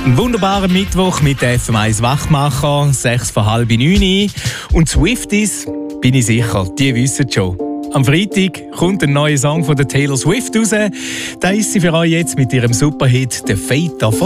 Ein wunderbarer Mittwoch mit der FM1 Wachmacher, 8:30. Und Swifties, bin ich sicher, die wissen schon. Am Freitag kommt ein neuer Song von der Taylor Swift raus. Da ist sie für euch jetzt mit ihrem Superhit «The Fate of